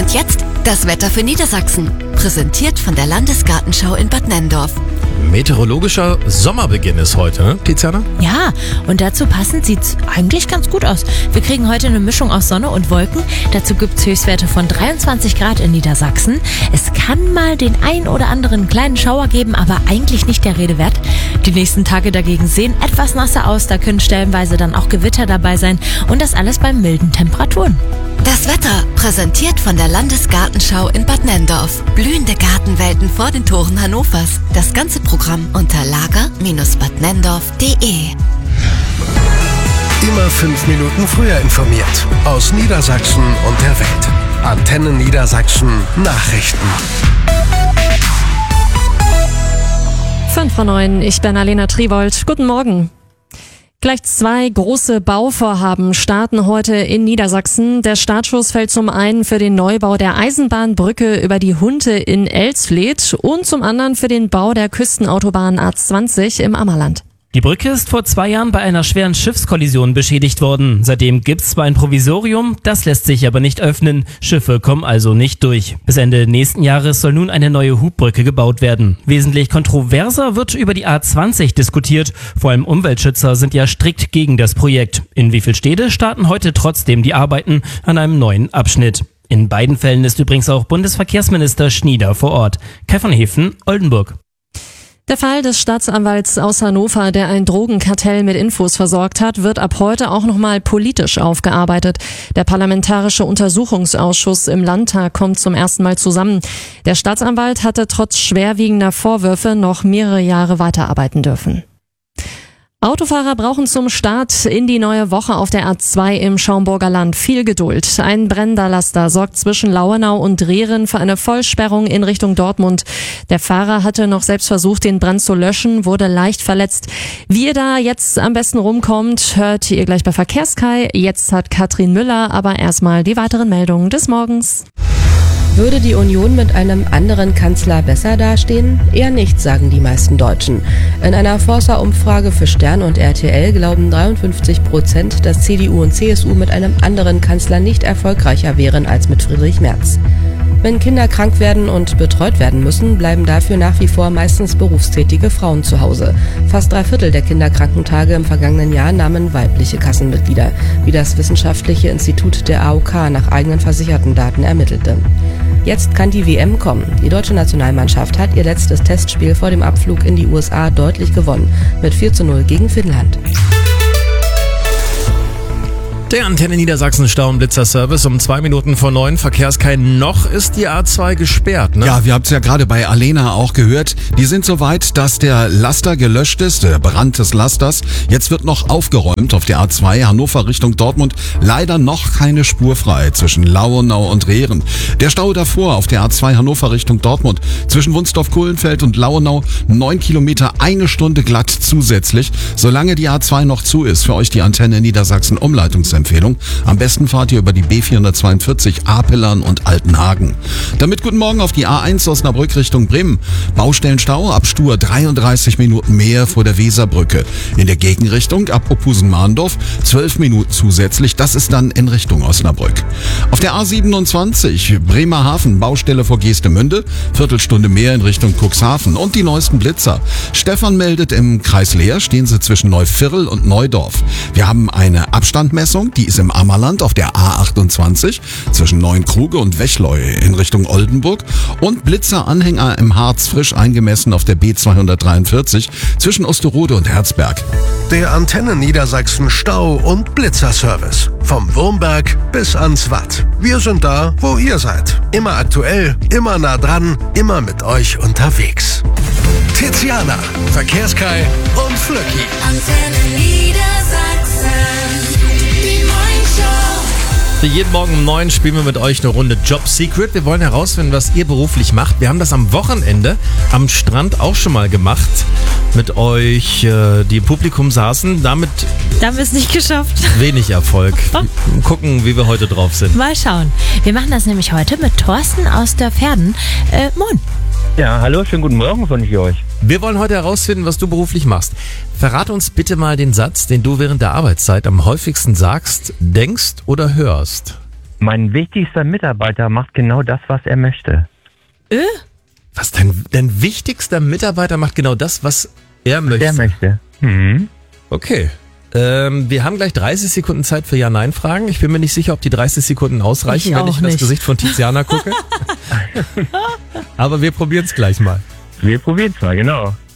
Und jetzt das Wetter für Niedersachsen. Präsentiert von der Landesgartenschau in Bad Nenndorf. Meteorologischer Sommerbeginn ist heute, ne, Tiziana? Ja, und dazu passend sieht's eigentlich ganz gut aus. Wir kriegen heute eine Mischung aus Sonne und Wolken. Dazu gibt's Höchstwerte von 23 Grad in Niedersachsen. Es kann mal den ein oder anderen kleinen Schauer geben, aber eigentlich nicht der Rede wert. Die nächsten Tage dagegen sehen etwas nasser aus. Da können stellenweise dann auch Gewitter dabei sein. Und das alles bei milden Temperaturen. Das Wetter, präsentiert von der Landesgartenschau in Bad Nenndorf. Blühende Gartenwelten vor den Toren Hannovers. Das ganze Programm unter lager-badnenndorf.de. Immer 5 Minuten früher informiert. Aus Niedersachsen und der Welt. Antenne Niedersachsen Nachrichten. 5:09, ich bin Alena Triwold. Guten Morgen. Gleich 2 große Bauvorhaben starten heute in Niedersachsen. Der Startschuss fällt zum einen für den Neubau der Eisenbahnbrücke über die Hunte in Elsfleth und zum anderen für den Bau der Küstenautobahn A20 im Ammerland. Die Brücke ist vor 2 Jahren bei einer schweren Schiffskollision beschädigt worden. Seitdem gibt's zwar ein Provisorium, das lässt sich aber nicht öffnen. Schiffe kommen also nicht durch. Bis Ende nächsten Jahres soll nun eine neue Hubbrücke gebaut werden. Wesentlich kontroverser wird über die A20 diskutiert. Vor allem Umweltschützer sind ja strikt gegen das Projekt. In Wiefelstede starten heute trotzdem die Arbeiten an einem neuen Abschnitt. In beiden Fällen ist übrigens auch Bundesverkehrsminister Schnieder vor Ort. Kai von Hefen, Oldenburg. Der Fall des Staatsanwalts aus Hannover, der ein Drogenkartell mit Infos versorgt hat, wird ab heute auch nochmal politisch aufgearbeitet. Der Parlamentarische Untersuchungsausschuss im Landtag kommt zum ersten Mal zusammen. Der Staatsanwalt hatte trotz schwerwiegender Vorwürfe noch mehrere Jahre weiterarbeiten dürfen. Autofahrer brauchen zum Start in die neue Woche auf der A2 im Schaumburger Land viel Geduld. Ein brennender Laster sorgt zwischen Lauenau und Drehren für eine Vollsperrung in Richtung Dortmund. Der Fahrer hatte noch selbst versucht, den Brand zu löschen, wurde leicht verletzt. Wie ihr da jetzt am besten rumkommt, hört ihr gleich bei Verkehrskai. Jetzt hat Katrin Müller aber erstmal die weiteren Meldungen des Morgens. Würde die Union mit einem anderen Kanzler besser dastehen? Eher nicht, sagen die meisten Deutschen. In einer Forsa-Umfrage für Stern und RTL glauben 53%, dass CDU und CSU mit einem anderen Kanzler nicht erfolgreicher wären als mit Friedrich Merz. Wenn Kinder krank werden und betreut werden müssen, bleiben dafür nach wie vor meistens berufstätige Frauen zu Hause. Fast 3/4 der Kinderkrankentage im vergangenen Jahr nahmen weibliche Kassenmitglieder, wie das Wissenschaftliche Institut der AOK nach eigenen versicherten Daten ermittelte. Jetzt kann die WM kommen. Die deutsche Nationalmannschaft hat ihr letztes Testspiel vor dem Abflug in die USA deutlich gewonnen, mit 4:0 gegen Finnland. Der Antenne Niedersachsen Stau- und Blitzer-Service um 2 Minuten vor 9. Verkehrskai, noch ist die A2 gesperrt, ne? Ja, wir haben es ja gerade bei Alena auch gehört. Die sind so weit, dass der Laster gelöscht ist, der Brand des Lasters. Jetzt wird noch aufgeräumt auf der A2 Hannover Richtung Dortmund. Leider noch keine Spur frei zwischen Lauenau und Rehren. Der Stau davor auf der A2 Hannover Richtung Dortmund zwischen Wunsdorf-Kohlenfeld und Lauenau 9 Kilometer, 1 Stunde glatt zusätzlich. Solange die A2 noch zu ist, für euch die Antenne Niedersachsen Umleitungsempfehlung. Am besten fahrt ihr über die B442 Apelern und Altenhagen. Damit guten Morgen auf die A1 Osnabrück Richtung Bremen. Baustellenstau ab Stur 33 Minuten mehr vor der Weserbrücke. In der Gegenrichtung ab Opusen-Mahndorf 12 Minuten zusätzlich. Das ist dann in Richtung Osnabrück. Auf der A27 Bremerhaven Baustelle vor Geestemünde. Viertelstunde mehr in Richtung Cuxhaven. Und die neuesten Blitzer. Stefan meldet, im Kreis Leer stehen sie zwischen Neuviertel und Neudorf. Wir haben eine Abstandmessung. Die ist im Ammerland auf der A28 zwischen Neuenkruge und Wechleu in Richtung Oldenburg und Blitzeranhänger im Harz frisch eingemessen auf der B243 zwischen Osterode und Herzberg. Der Antenne Niedersachsen Stau- und Blitzerservice. Vom Wurmberg bis ans Watt. Wir sind da, wo ihr seid. Immer aktuell, immer nah dran, immer mit euch unterwegs. Tiziana, Verkehrskai und Flöcki. Antenne Niedersachsen. Jeden Morgen um 9 spielen wir mit euch eine Runde Job Secret. Wir wollen herausfinden, was ihr beruflich macht. Wir haben das am Wochenende am Strand auch schon mal gemacht. Mit euch, die im Publikum saßen. Damit Da haben wir es nicht geschafft. wenig Erfolg. Gucken, wie wir heute drauf sind. Mal schauen. Wir machen das nämlich heute mit Thorsten aus der Pferden. Moin. Ja, hallo, schönen guten Morgen von euch. Wir wollen heute herausfinden, was du beruflich machst. Verrate uns bitte mal den Satz, den du während der Arbeitszeit am häufigsten sagst, denkst oder hörst. Mein wichtigster Mitarbeiter macht genau das, was er möchte. Was, dein wichtigster Mitarbeiter macht genau das, was er möchte? Er möchte. Mhm. Okay. Wir haben gleich 30 Sekunden Zeit für Ja-Nein-Fragen. Ich bin mir nicht sicher, ob die 30 Sekunden ausreichen, Ich wenn auch ich in das nicht. Gesicht von Tiziana gucke. Aber wir probieren es gleich mal. Wir probieren es mal, genau.